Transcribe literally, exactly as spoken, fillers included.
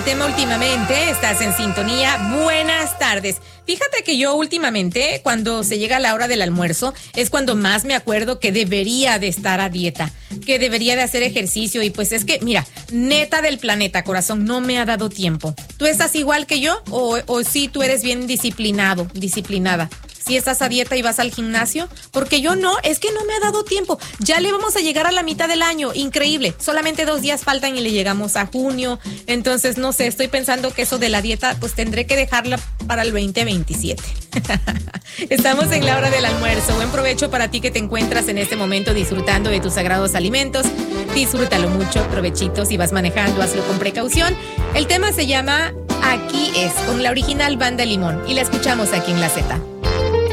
tema últimamente, estás en sintonía. Buenas tardes. Fíjate que yo últimamente, cuando se llega la hora del almuerzo, es cuando más me acuerdo que debería de estar a dieta, que debería de hacer ejercicio y pues es que, mira, neta del planeta, corazón, no me ha dado tiempo. ¿Tú estás igual que yo o, o sí tú eres bien disciplinado, disciplinada? Si estás a dieta y vas al gimnasio, porque yo no, es que no me ha dado tiempo. Ya le vamos a llegar a la mitad del año, increíble. Solamente dos días faltan y le llegamos a junio. Entonces, no sé, estoy pensando que eso de la dieta, pues tendré que dejarla para el veinte veintisiete. Estamos en la hora del almuerzo. Buen provecho para ti que te encuentras en este momento disfrutando de tus sagrados alimentos. Disfrútalo mucho, provechito. Si vas manejando, hazlo con precaución. El tema se llama Aquí es, con la original Banda Limón. Y la escuchamos aquí en La Zeta.